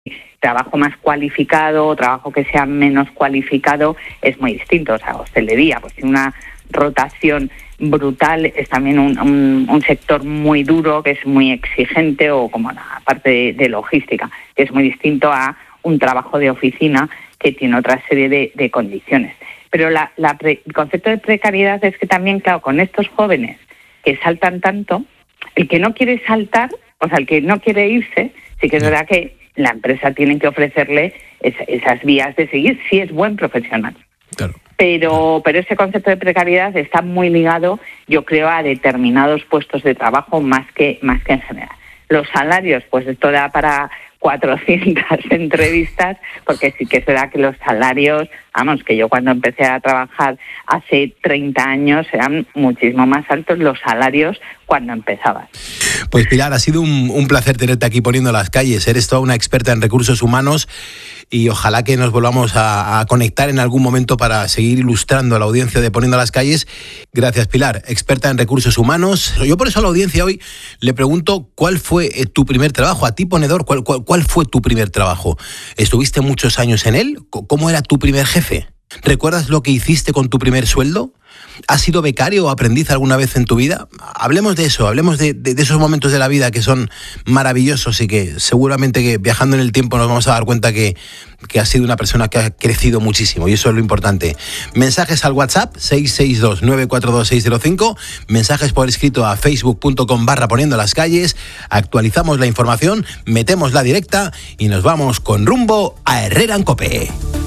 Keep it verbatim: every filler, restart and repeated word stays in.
trabajo más cualificado o trabajo que sea menos cualificado es muy distinto. O sea, hostelería, pues tiene una rotación brutal, es también un, un, un sector muy duro, que es muy exigente, o como la parte de, de logística, que es muy distinto a un trabajo de oficina que tiene otra serie de, de condiciones. Pero la, la pre, el concepto de precariedad es que también, claro, con estos jóvenes que saltan tanto, el que no quiere saltar, o sea, el que no quiere irse, sí que es verdad que la empresa tiene que ofrecerle es, esas vías de seguir si es buen profesional. Claro. Pero, pero ese concepto de precariedad está muy ligado, yo creo, a determinados puestos de trabajo más que, más que en general. Los salarios, pues esto da para cuatrocientas entrevistas, porque sí que es verdad que los salarios, vamos, que yo cuando empecé a trabajar hace treinta años eran muchísimo más altos los salarios cuando empezabas. Pues Pilar, ha sido un, un placer tenerte aquí Poniendo las Calles. Eres toda una experta en recursos humanos y ojalá que nos volvamos a, a conectar en algún momento para seguir ilustrando a la audiencia de Poniendo las Calles. Gracias, Pilar, experta en recursos humanos. Yo por eso a la audiencia hoy le pregunto cuál fue tu primer trabajo. A ti, ponedor, ¿cuál, cuál, cuál fue tu primer trabajo? ¿Estuviste muchos años en él? ¿Cómo era tu primer jefe? ¿Recuerdas lo que hiciste con tu primer sueldo? ¿Has sido becario o aprendiz alguna vez en tu vida? Hablemos de eso, hablemos de, de, de esos momentos de la vida que son maravillosos y que seguramente que viajando en el tiempo nos vamos a dar cuenta que, que has sido una persona que ha crecido muchísimo y eso es lo importante. Mensajes al WhatsApp seis seis dos nueve cuatro dos seis cero cinco, mensajes por escrito a facebook.com barra Poniendo las Calles, actualizamos la información, metemos la directa y nos vamos con rumbo a Herrera en Cope.